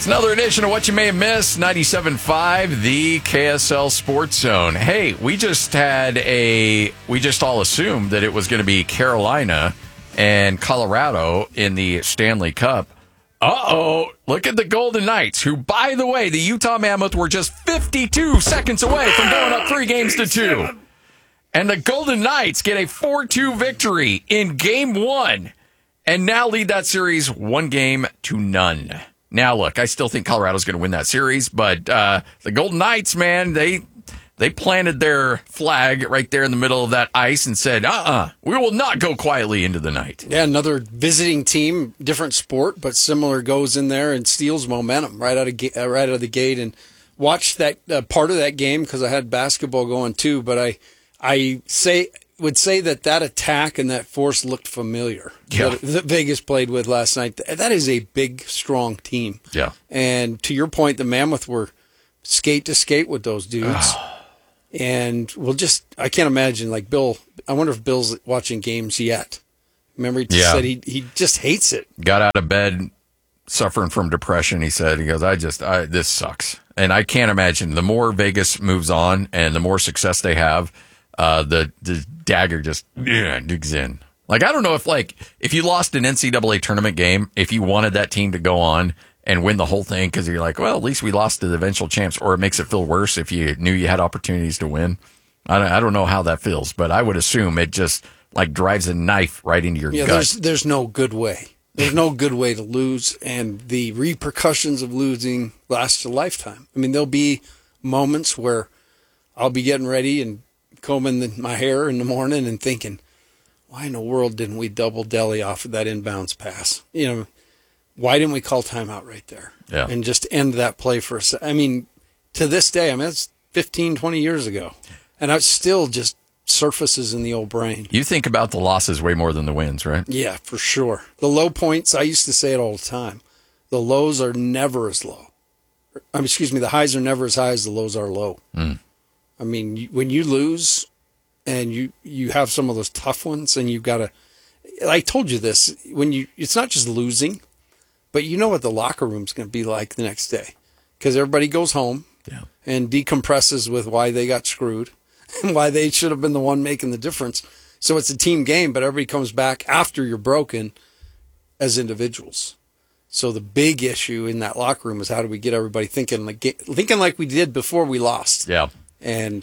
another edition of What You May Have Missed, 97.5, the KSL Sports Zone. Hey, we just all assumed that it was going to be Carolina and Colorado in the Stanley Cup. Look at the Golden Knights, who, by the way, the Utah Mammoth were just 52 seconds away from going up 3-2. And the Golden Knights get a 4-2 victory in Game 1 and now lead that series 1-0. Now, look, I still think Colorado's going to win that series, but the Golden Knights, man, they planted their flag right there in the middle of that ice and said, we will not go quietly into the night. Yeah, another visiting team, different sport, but similar, goes in there and steals momentum right out of the gate. And watched that part of that game because I had basketball going too, but I would say that attack and that force looked familiar. Yeah. That Vegas played with last night. That is a big, strong team. Yeah. And to your point, the Mammoth were skate to skate with those dudes. And I can't imagine, like Bill, I wonder if Bill's watching games yet. Remember, he said he just hates it. Got out of bed suffering from depression, he said. He goes, this sucks. And I can't imagine, the more Vegas moves on and the more success they have, the dagger just digs in. Like, I don't know if you lost an NCAA tournament game, if you wanted that team to go on and win the whole thing because you're like, well, at least we lost to the eventual champs, or it makes it feel worse if you knew you had opportunities to win. I don't know how that feels, but I would assume it just like drives a knife right into your gut. There's no good way. There's no good way to lose, and the repercussions of losing last a lifetime. I mean, there'll be moments where I'll be getting ready and combing my hair in the morning and thinking, why in the world didn't we double deli off of that inbounds pass? Why didn't we call timeout right there? Yeah. And just end that play for a second? I mean, to this day, it's 15, 20 years ago, and it still just surfaces in the old brain. You think about the losses way more than the wins, right? Yeah, for sure. The low points, I used to say it all the time. The lows are never as low. The highs are never as high as the lows are low. Mm. I mean, when you lose and you have some of those tough ones, and you've got to, I told you this, it's not just losing, but you know what the locker room's going to be like the next day, because everybody goes home and decompresses with why they got screwed and why they should have been the one making the difference. So it's a team game, but everybody comes back after you're broken as individuals. So the big issue in that locker room is, how do we get everybody thinking like we did before we lost? Yeah. And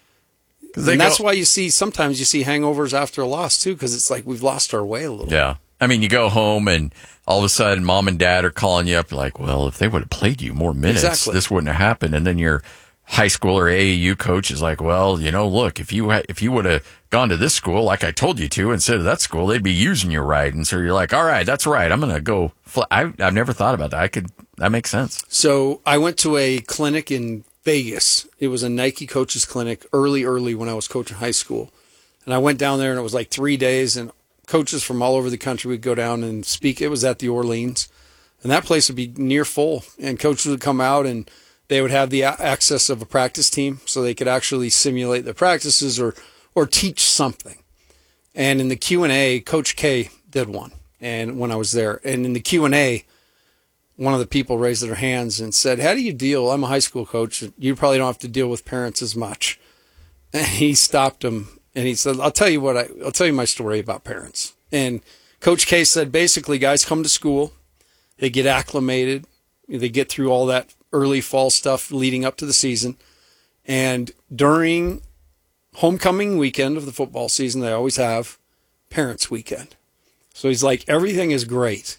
that's why sometimes you see hangovers after a loss too, because it's like we've lost our way a little. Yeah. I mean, you go home and all of a sudden mom and dad are calling you up like, well, if they would have played you more minutes, this wouldn't have happened. And then your high school or AAU coach is like, well, look, if you would have gone to this school like I told you to instead of that school, they'd be using you right. And so you're like, all right, that's right. I'm going to go. I've never thought about that. That makes sense. So I went to a clinic in Vegas. It was a Nike coaches clinic early when I was coaching high school. And I went down there, and it was like 3 days, and coaches from all over the country would go down and speak. It was at the Orleans, and that place would be near full, and coaches would come out, and they would have the access of a practice team so they could actually simulate the practices or teach something. And in the Q&A, Coach K did one, and when I was there, and in the Q&A, one of the people raised their hands and said, how do you deal? I'm a high school coach. You probably don't have to deal with parents as much. And he stopped him and he said, I'll tell you my story about parents. And Coach K said, basically, guys come to school, they get acclimated, they get through all that early fall stuff leading up to the season. And during homecoming weekend of the football season, they always have parents' weekend. So he's like, everything is great.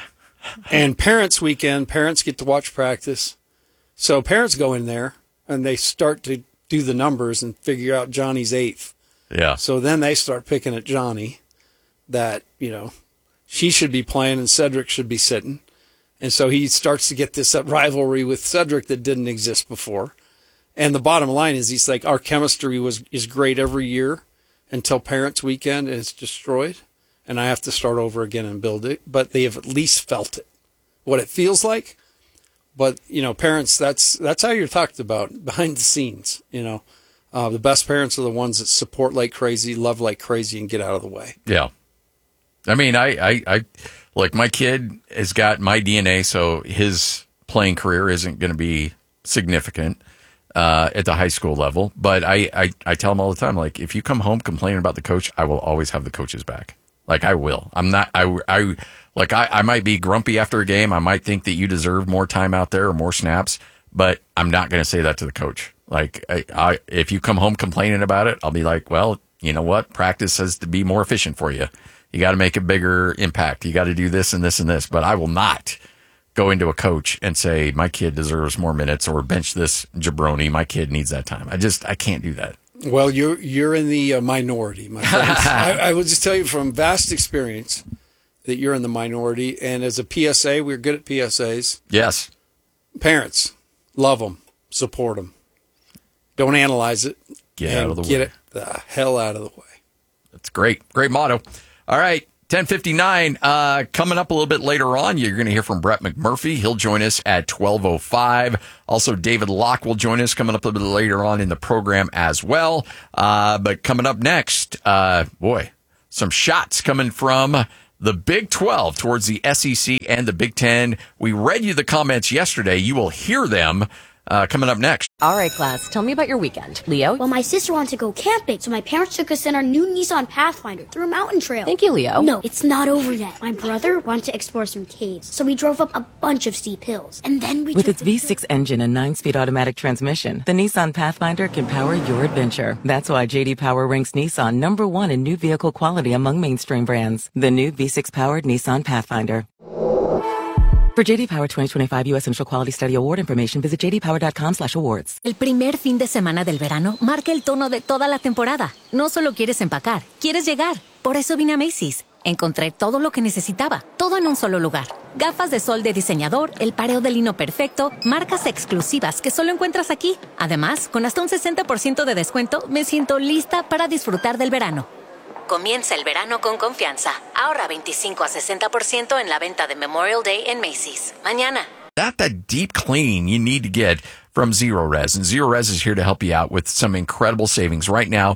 And parents' weekend, parents get to watch practice. So parents go in there and they start to do the numbers and figure out Johnny's eighth. Yeah. So then they start picking at Johnny that, she should be playing and Cedric should be sitting. And so he starts to get this rivalry with Cedric that didn't exist before. And the bottom line is, he's like, our chemistry is great every year until parents' weekend, and it's destroyed. And I have to start over again and build it. But they have at least felt it, what it feels like. But, parents, that's how you're talked about behind the scenes. The best parents are the ones that support like crazy, love like crazy, and get out of the way. Yeah. I mean, I like, my kid has got my DNA, so his playing career isn't going to be significant at the high school level. But I tell them all the time, like, if you come home complaining about the coach, I will always have the coach's back. Like, I will. I'm not. I might be grumpy after a game. I might think that you deserve more time out there or more snaps, but I'm not going to say that to the coach. Like, if you come home complaining about it, I'll be like, well, you know what? Practice has to be more efficient for you. You got to make a bigger impact. You got to do this and this and this. But I will not go into a coach and say, my kid deserves more minutes, or bench this jabroni. My kid needs that time. I can't do that. Well, you're in the minority, my friends. I will just tell you from vast experience that you're in the minority. And as a PSA, we're good at PSAs. Yes. Parents, love them, support them. Don't analyze it. Get out of the way. Get it the hell out of the way. That's great. Great motto. All right. 10:59. Coming up a little bit later on, you're going to hear from Brett McMurphy. He'll join us at 12:05. Also, David Locke will join us coming up a little bit later on in the program as well. But coming up next, some shots coming from the Big 12 towards the SEC and the Big 10. We read you the comments yesterday. You will hear them coming up next. All right, class, tell me about your weekend. Leo? Well, my sister wanted to go camping, so my parents took us in our new Nissan Pathfinder through a mountain trail. Thank you, Leo. No, it's not over yet. My brother wanted to explore some caves, so we drove up a bunch of steep hills. And then we With its V6 engine and 9-speed automatic transmission, the Nissan Pathfinder can power your adventure. That's why J.D. Power ranks Nissan #1 in new vehicle quality among mainstream brands. The new V6-powered Nissan Pathfinder. For J.D. Power 2025 U.S. Initial Quality Study Award information, visit jdpower.com/awards. El primer fin de semana del verano marca el tono de toda la temporada. No solo quieres empacar, quieres llegar. Por eso vine a Macy's. Encontré todo lo que necesitaba, todo en un solo lugar. Gafas de sol de diseñador, el pareo de lino perfecto, marcas exclusivas que solo encuentras aquí. Además, con hasta un 60% de descuento, me siento lista para disfrutar del verano. Comienza el verano con confianza. Ahorra 25 a 60% en la venta de Memorial Day en Macy's. Mañana. Not that deep clean you need to get from Zero Res. And Zero Res is here to help you out with some incredible savings. Right now,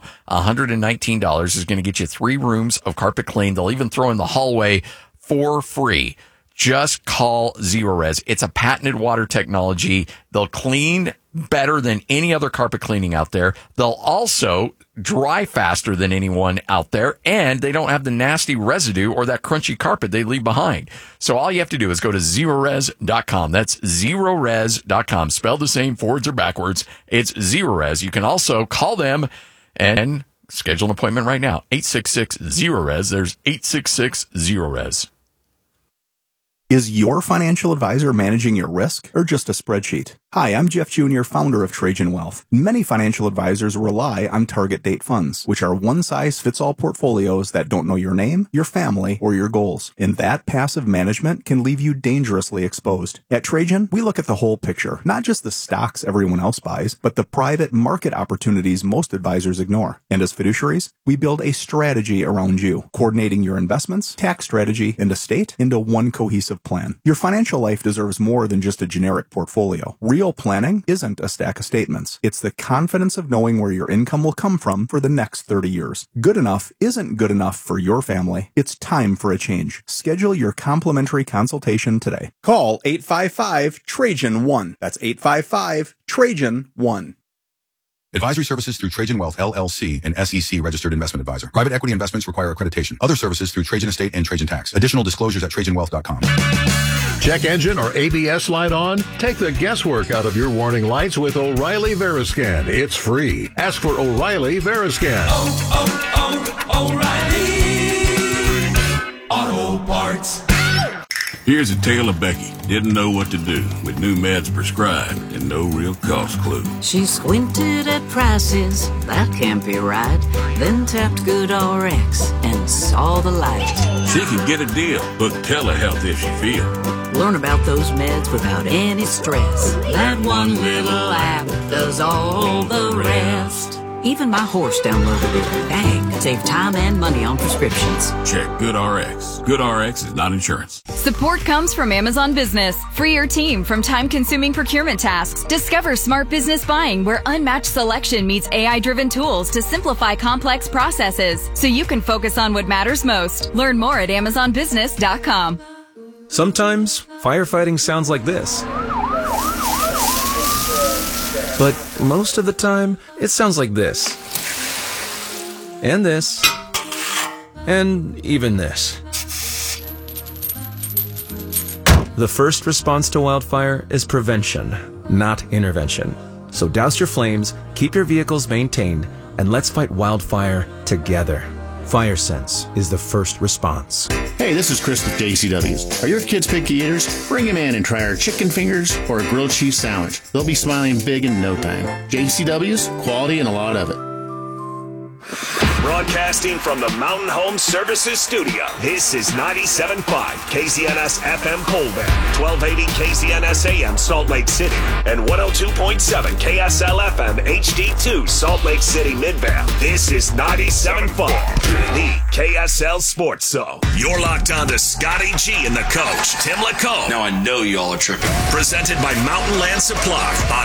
$119 is going to get you 3 rooms of carpet clean. They'll even throw in the hallway for free. Just call Zero Res. It's a patented water technology. They'll clean better than any other carpet cleaning out there. They'll also dry faster than anyone out there, and they don't have the nasty residue or that crunchy carpet they leave behind. So all you have to do is go to zerorez.com. That's zerorez.com. Spelled the same, forwards or backwards. It's Zerorez. You can also call them and schedule an appointment right now. 866-ZEROREZ. There's 866-ZEROREZ. Is your financial advisor managing your risk or just a spreadsheet? Hi, I'm Jeff Jr., founder of Trajan Wealth. Many financial advisors rely on target date funds, which are one-size-fits-all portfolios that don't know your name, your family, or your goals. And that passive management can leave you dangerously exposed. At Trajan, we look at the whole picture, not just the stocks everyone else buys, but the private market opportunities most advisors ignore. And as fiduciaries, we build a strategy around you, coordinating your investments, tax strategy, and estate into one cohesive plan. Your financial life deserves more than just a generic portfolio. Real planning isn't a stack of statements. It's the confidence of knowing where your income will come from for the next 30 years. Good enough isn't good enough for your family. It's time for a change. Schedule your complimentary consultation today. Call 855-TRAJAN-1. That's 855-TRAJAN-1. Advisory services through Trajan Wealth, LLC, an SEC registered investment advisor. Private equity investments require accreditation. Other services through Trajan Estate and Trajan Tax. Additional disclosures at TrajanWealth.com. Check engine or ABS light on? Take the guesswork out of your warning lights with O'Reilly Veriscan. It's free. Ask for O'Reilly Veriscan. O'Reilly Auto Parts. Here's a tale of Becky. Didn't know what to do with new meds prescribed and no real cost clue. She squinted at prices, that can't be right. Then tapped GoodRx and saw the light. She could get a deal, book telehealth if she feel. Learn about those meds without any stress. That one little app does all the rest. Even my horse downloaded it. Dang, save time and money on prescriptions. Check GoodRx. GoodRx is not insurance. Support comes from Amazon Business. Free your team from time-consuming procurement tasks. Discover smart business buying where unmatched selection meets AI-driven tools to simplify complex processes so you can focus on what matters most. Learn more at amazonbusiness.com. Sometimes firefighting sounds like this. But most of the time, it sounds like this. And this. And even this. The first response to wildfire is prevention, not intervention. So douse your flames, keep your vehicles maintained, and let's fight wildfire together. FireSense is the first response. Hey, this is Chris with JCW's. Are your kids picky eaters? Bring them in and try our chicken fingers or a grilled cheese sandwich. They'll be smiling big in no time. JCW's, quality and a lot of it. Broadcasting from the Mountain Home Services Studio, this is 97.5 KZNS FM Colbert, 1280 KZNS AM Salt Lake City, and 102.7 KSL FM HD2 Salt Lake City Midvale. This is 97.5, the KSL Sports Zone. You're locked on to Scotty G and the coach, Tim LaCombe. Now I know y'all are tripping. Presented by Mountain Land Supply.